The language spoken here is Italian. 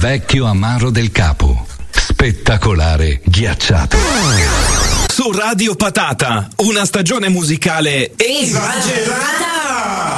Vecchio amaro del capo. Spettacolare ghiacciato. Su Radio Patata, una stagione musicale esagerata